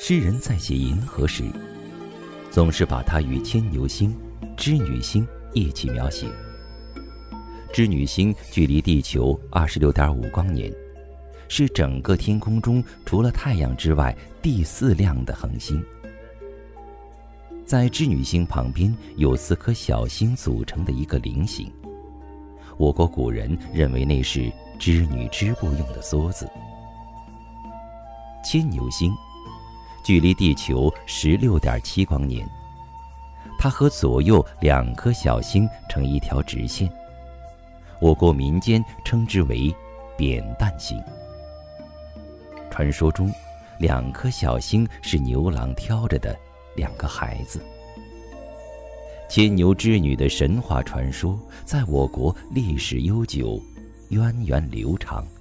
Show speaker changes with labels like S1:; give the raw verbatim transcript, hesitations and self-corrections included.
S1: 诗人在写银河时，总是把它与牵牛星、织女星一起描写。织女星距离地球 二十六点五光年，是整个天空中除了太阳之外第四亮的恒星。在织女星旁边有四颗小星组成的一个菱形，我国古人认为那是织女织布用的梭子。牵牛星距离地球 十六点七光年，它和左右两颗小星成一条直线，我国民间称之为扁担星。传说中，两颗小星是牛郎挑着的两个孩子。牵牛织女的神话传说在我国历史悠久，源远流长。